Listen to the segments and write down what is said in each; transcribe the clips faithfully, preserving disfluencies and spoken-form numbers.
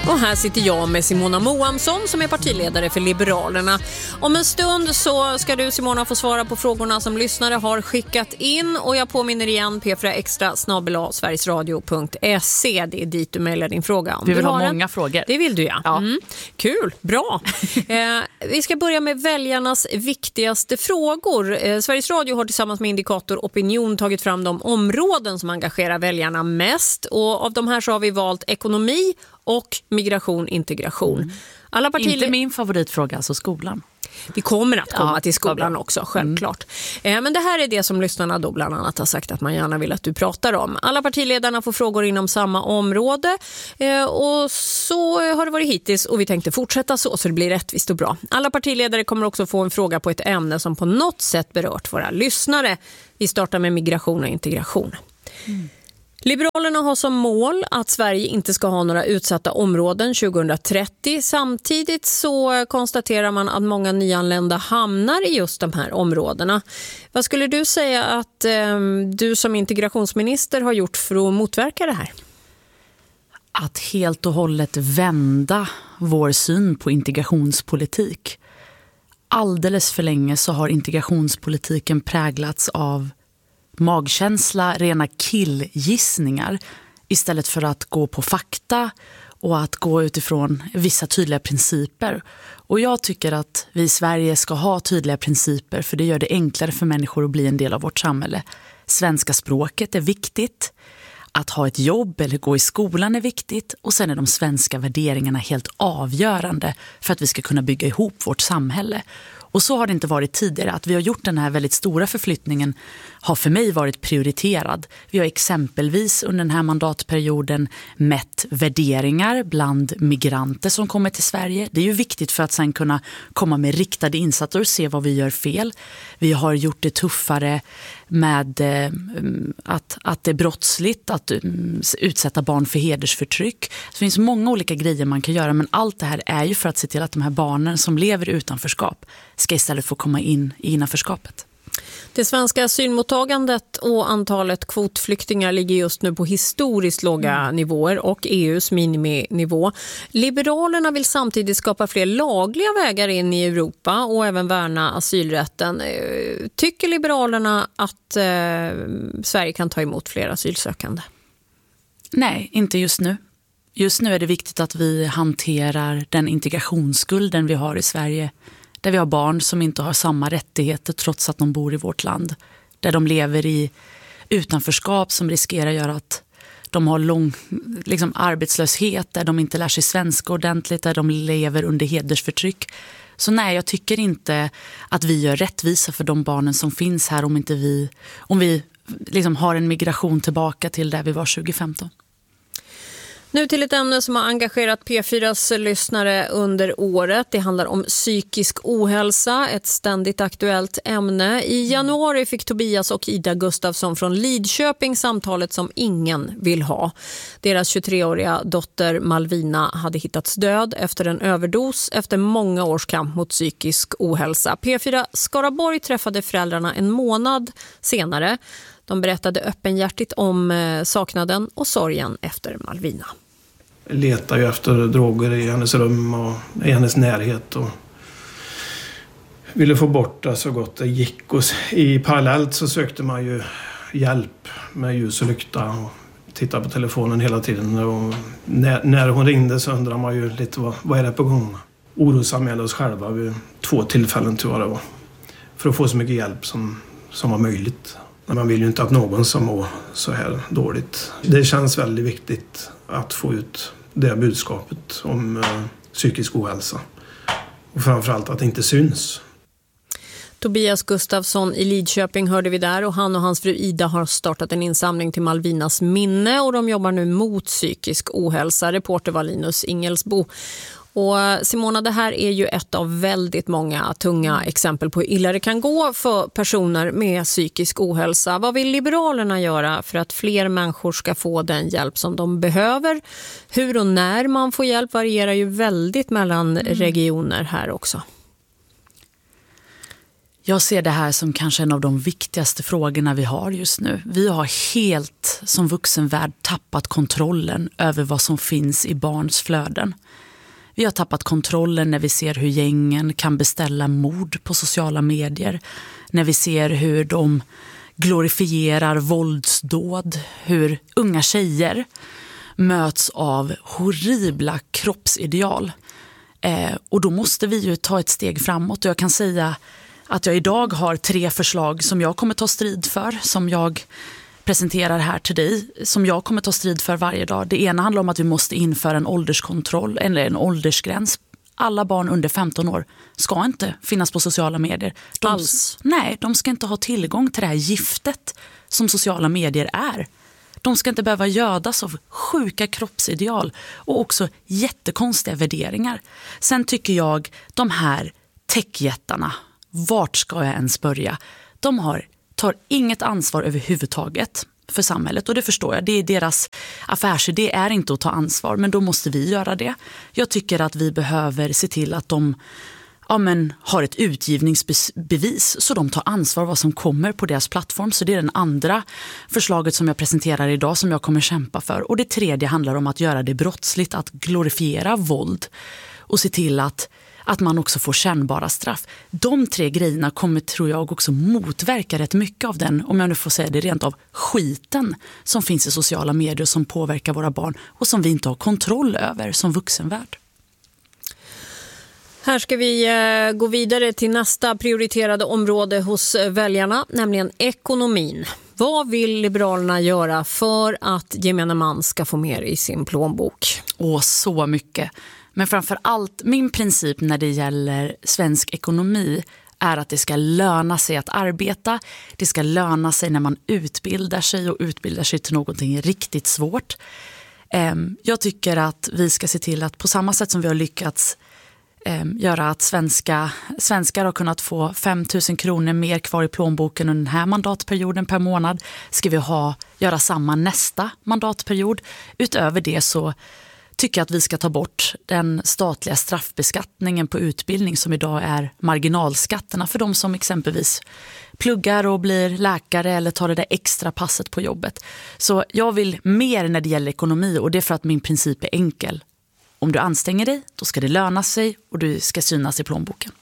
Och här sitter jag med Simona Moamsson som är partiledare för Liberalerna. Om en stund så ska du, Simona, få svara på frågorna som lyssnare har skickat in. Och jag påminner igen p fyra extra snabel-a sverigesradio punkt se. Det är dit du mejlar din fråga. Om vi vill du ha har många en. frågor. Det vill du, ja. ja. Mm. Kul, bra. eh, vi ska börja med väljarnas viktigaste frågor. Eh, Sveriges Radio har tillsammans med Indikator Opinion tagit fram de områden som engagerar väljarna mest. Och av de här så har vi valt ekonomi och migration, integration. Mm. Alla partier... Inte min favoritfråga, alltså skolan. Vi kommer att komma ja, till skolan också, självklart. Mm. Eh, men det här är det som lyssnarna då bland annat har sagt att man gärna vill att du pratar om. Alla partiledarna får frågor inom samma område. Eh, och så har det varit hittills och vi tänkte fortsätta så, så det blir rättvist och bra. Alla partiledare kommer också få en fråga på ett ämne som på något sätt berört våra lyssnare. Vi startar med migration och integration. Mm. Liberalerna har som mål att Sverige inte ska ha några utsatta områden tjugohundratrettio. Samtidigt så konstaterar man att många nyanlända hamnar i just de här områdena. Vad skulle du säga att eh, du som integrationsminister har gjort för att motverka det här? Att helt och hållet vända vår syn på integrationspolitik. Alldeles för länge så har integrationspolitiken präglats av magkänsla, rena killgissningar istället för att gå på fakta och att gå utifrån vissa tydliga principer. Och jag tycker att vi i Sverige ska ha tydliga principer för det gör det enklare för människor att bli en del av vårt samhälle. Svenska språket är viktigt. Att ha ett jobb eller gå i skolan är viktigt och sen är de svenska värderingarna helt avgörande för att vi ska kunna bygga ihop vårt samhälle. Och så har det inte varit tidigare. Att vi har gjort den här väldigt stora förflyttningen har för mig varit prioriterad. Vi har exempelvis under den här mandatperioden mätt värderingar bland migranter som kommer till Sverige. Det är ju viktigt för att sen kunna komma med riktade insatser och se vad vi gör fel. Vi har gjort det tuffare med eh, att, att det är brottsligt att um, utsätta barn för hedersförtryck. Det finns många olika grejer man kan göra, men allt det här är ju för att se till att de här barnen som lever i utanförskap ska istället få komma in i innanförskapet. Det svenska asylmottagandet och antalet kvotflyktingar ligger just nu på historiskt låga mm. nivåer och E U:s miniminivå. Liberalerna vill samtidigt skapa fler lagliga vägar in i Europa och även värna asylrätten. Tycker Liberalerna att eh, Sverige kan ta emot fler asylsökande? Nej, inte just nu. Just nu är det viktigt att vi hanterar den integrationsskulden vi har i Sverige. Där vi har barn som inte har samma rättigheter trots att de bor i vårt land. Där de lever i utanförskap som riskerar att göra att de har lång liksom, arbetslöshet. Där de inte lär sig svenska ordentligt. Där de lever under hedersförtryck. Så nej, jag tycker inte att vi gör rättvisa för de barnen som finns här om, inte vi, om vi liksom har en migration tillbaka till där vi var tjugohundrafemton. Nu till ett ämne som har engagerat P fyras lyssnare under året. Det handlar om psykisk ohälsa, ett ständigt aktuellt ämne. I januari fick Tobias och Ida Gustafsson från Lidköping samtalet som ingen vill ha. Deras tjugotreåriga dotter Malvina hade hittats död efter en överdos efter många års kamp mot psykisk ohälsa. P fyra Skaraborg träffade föräldrarna en månad senare. De berättade öppenhjärtigt om saknaden och sorgen efter Malvina. Jag letade ju efter droger i hennes rum och i hennes närhet och ville få bort det så gott det gick. Och i parallellt så sökte man ju hjälp med ljus och lykta och tittade på telefonen hela tiden. Och när, när hon ringde så undrade man ju lite vad, vad är det på gång. Orosanmälde oss själva vid två tillfällen tror jag det var. För att få så mycket hjälp som, som var möjligt. Man vill ju inte att någon som mår så här dåligt. Det känns väldigt viktigt att få ut det budskapet om eh, psykisk ohälsa. Och framförallt att det inte syns. Tobias Gustafsson i Lidköping hörde vi där och han och hans fru Ida har startat en insamling till Malvinas minne och de jobbar nu mot psykisk ohälsa. Reporter var Linus Ingelsbo. Och Simona, det här är ju ett av väldigt många tunga exempel på hur illa det kan gå för personer med psykisk ohälsa. Vad vill Liberalerna göra för att fler människor ska få den hjälp som de behöver? Hur och när man får hjälp varierar ju väldigt mellan regioner här också. Jag ser det här som kanske en av de viktigaste frågorna vi har just nu. Vi har helt som vuxenvärld tappat kontrollen över vad som finns i barns flöden. Vi har tappat kontrollen när vi ser hur gängen kan beställa mord på sociala medier. När vi ser hur de glorifierar våldsdåd. Hur unga tjejer möts av horribla kroppsideal. Eh, och då måste vi ju ta ett steg framåt. Och jag kan säga att jag idag har tre förslag som jag kommer ta strid för. Som jag presenterar här till dig. Som jag kommer ta strid för varje dag. Det ena handlar om att vi måste införa en ålderskontroll. Eller en åldersgräns. Alla barn under femton år ska inte finnas på sociala medier. De, Alls? Nej, de ska inte ha tillgång till det här giftet som sociala medier är. De ska inte behöva gödas av sjuka kroppsideal och också jättekonstiga värderingar. Sen tycker jag, de här techjättarna, vart ska jag ens börja? De har, tar inget ansvar överhuvudtaget för samhället, och det förstår jag. Det är deras affärsidé, är inte att ta ansvar, men då måste vi göra det. Jag tycker att vi behöver se till att de ja, men, har ett utgivningsbevis så de tar ansvar vad som kommer på deras plattform. Så det är den andra förslaget som jag presenterar idag som jag kommer kämpa för. Och det tredje handlar om att göra det brottsligt, att glorifiera våld och se till att, att man också får kännbara straff. De tre grejerna kommer, tror jag, också motverka rätt mycket av den, om jag nu får säga det rent av, skiten som finns i sociala medier som påverkar våra barn och som vi inte har kontroll över som vuxenvärld. Här ska vi eh, gå vidare till nästa prioriterade område hos väljarna, nämligen ekonomin. Vad vill Liberalerna göra för att gemene man ska få mer i sin plånbok? Åh, så mycket. Men framför allt, min princip när det gäller svensk ekonomi är att det ska löna sig att arbeta. Det ska löna sig när man utbildar sig och utbildar sig till någonting riktigt svårt. Jag tycker att vi ska se till att på samma sätt som vi har lyckats göra att svenska, svenskar har kunnat få fem tusen kronor mer kvar i plånboken under den här mandatperioden per månad, ska vi ha, göra samma nästa mandatperiod. Utöver det så tycker jag att vi ska ta bort den statliga straffbeskattningen på utbildning som idag är marginalskatterna för de som exempelvis pluggar och blir läkare eller tar det där extra passet på jobbet. Så jag vill mer när det gäller ekonomi, och det är för att min princip är enkel. Om du anstränger dig, då ska det löna sig och du ska synas i plånboken.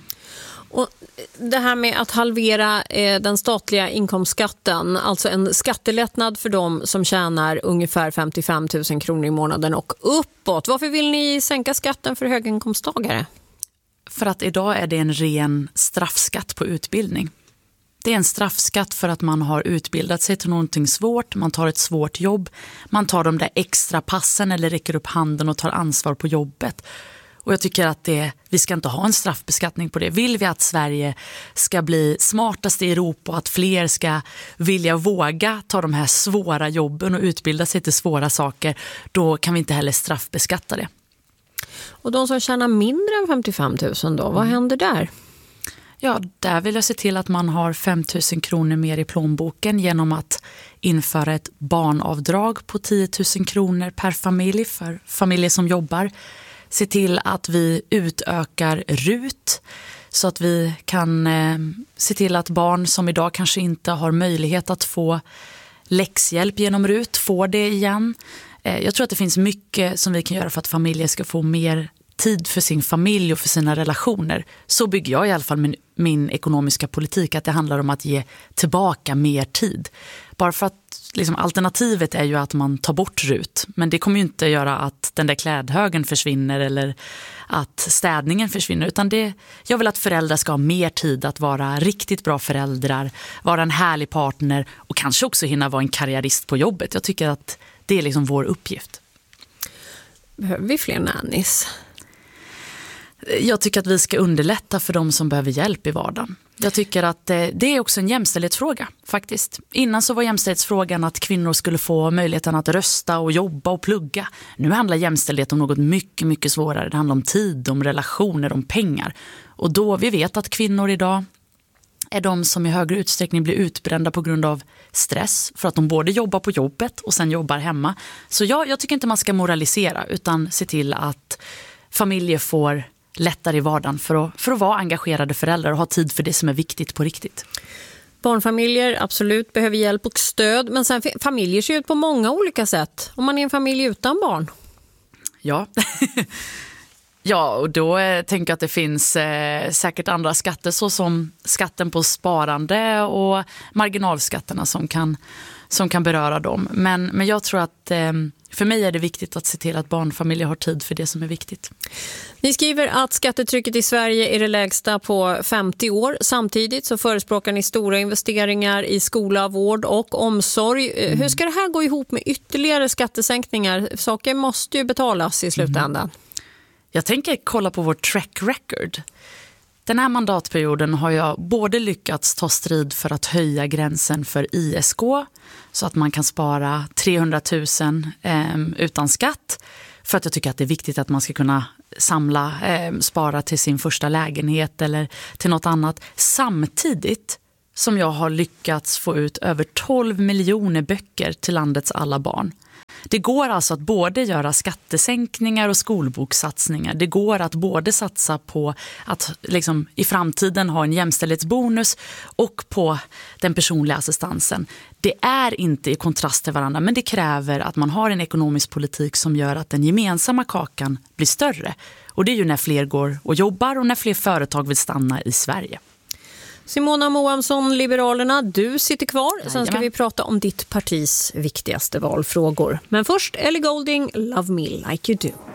Och det här med att halvera eh, den statliga inkomstskatten, alltså en skattelättnad för dem som tjänar ungefär femtiofem tusen kronor i månaden och uppåt. Varför vill ni sänka skatten för höginkomsttagare? För att idag är det en ren straffskatt på utbildning. Det är en straffskatt för att man har utbildat sig till någonting svårt, man tar ett svårt jobb, man tar de där extra passen eller räcker upp handen och tar ansvar på jobbet. Och jag tycker att det, vi ska inte ha en straffbeskattning på det. Vill vi att Sverige ska bli smartast i Europa och att fler ska vilja våga ta de här svåra jobben och utbilda sig till svåra saker, då kan vi inte heller straffbeskatta det. Och de som tjänar mindre än femtiofem tusen då, vad händer där? Ja, där vill jag se till att man har fem tusen kronor mer i plånboken genom att införa ett barnavdrag på tio tusen kronor per familj för familjer som jobbar. Se till att vi utökar R U T så att vi kan eh, se till att barn som idag kanske inte har möjlighet att få läxhjälp genom R U T får det igen. Eh, jag tror att det finns mycket som vi kan göra för att familjer ska få mer tid för sin familj och för sina relationer. Så bygger jag i alla fall min, min ekonomiska politik, att det handlar om att ge tillbaka mer tid. Bara för att liksom, alternativet är ju att man tar bort R U T, men det kommer ju inte göra att den där klädhögen försvinner eller att städningen försvinner, utan det, jag vill att föräldrar ska ha mer tid att vara riktigt bra föräldrar, vara en härlig partner och kanske också hinna vara en karriärist på jobbet. Jag tycker att det är liksom vår uppgift. Behöver vi fler nannies? Jag tycker att vi ska underlätta för de som behöver hjälp i vardagen. Jag tycker att det är också en jämställdhetsfråga faktiskt. Innan så var jämställdhetsfrågan att kvinnor skulle få möjligheten att rösta och jobba och plugga. Nu handlar jämställdhet om något mycket, mycket svårare. Det handlar om tid, om relationer, om pengar. Och då vi vet att kvinnor idag är de som i högre utsträckning blir utbrända på grund av stress. För att de både jobbar på jobbet och sen jobbar hemma. Så jag, jag tycker inte man ska moralisera utan se till att familjer får lättare i vardagen för att, för att vara engagerade föräldrar och ha tid för det som är viktigt på riktigt. Barnfamiljer absolut behöver hjälp och stöd, men sen familjer ser ut på många olika sätt. Om man är en familj utan barn. Ja, ja och då eh, tänker jag att det finns eh, säkert andra skatter såsom skatten på sparande och marginalskatterna som kan, som kan beröra dem. Men, men jag tror att eh, för mig är det viktigt att se till att barnfamiljer har tid för det som är viktigt. Ni skriver att skattetrycket i Sverige är det lägsta på femtio år. Samtidigt så förespråkar ni stora investeringar i skola, vård och omsorg. Mm. Hur ska det här gå ihop med ytterligare skattesänkningar? Saker måste ju betalas i slutändan. Mm. Jag tänker kolla på vår track record. Den här mandatperioden har jag både lyckats ta strid för att höja gränsen för I S K så att man kan spara trehundratusen eh, utan skatt. För att jag tycker att det är viktigt att man ska kunna samla, eh, spara till sin första lägenhet eller till något annat. Samtidigt som jag har lyckats få ut över tolv miljoner böcker till landets alla barn. Det går alltså att både göra skattesänkningar och skolbokssatsningar. Det går att både satsa på att liksom, i framtiden ha en jämställdhetsbonus och på den personliga assistansen. Det är inte i kontrast till varandra, men det kräver att man har en ekonomisk politik som gör att den gemensamma kakan blir större. Och det är ju när fler går och jobbar och när fler företag vill stanna i Sverige. Simona Moamsson, Liberalerna, du sitter kvar. Sen ska Jajamän. vi prata om ditt partis viktigaste valfrågor. Men först Ellie Goulding, Love Me Like You Do.